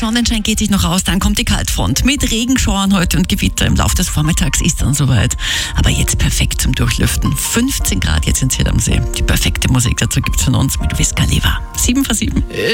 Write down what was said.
Sonnenschein geht sich noch aus, dann kommt die Kaltfront. Mit Regenschauern heute und Gewitter im Laufe des Vormittags ist dann soweit. Aber jetzt perfekt zum Durchlüften. 15 Grad jetzt in Zell am See. Die perfekte Musik dazu gibt's von uns mit Wiz Khalifa. 7 vor 7.